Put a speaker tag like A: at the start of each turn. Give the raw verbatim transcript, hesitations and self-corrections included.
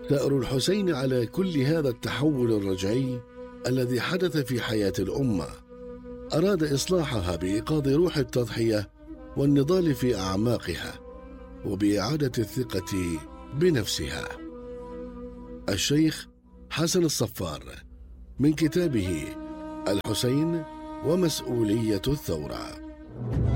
A: ثأر الحسين على كل هذا التحول الرجعي الذي حدث في حياة الأمة، أراد إصلاحها بإيقاظ روح التضحية والنضال في أعماقها وبإعادة الثقة بنفسها. الشيخ حسن الصفار، من كتابه الحسين ومسؤولية الثورة.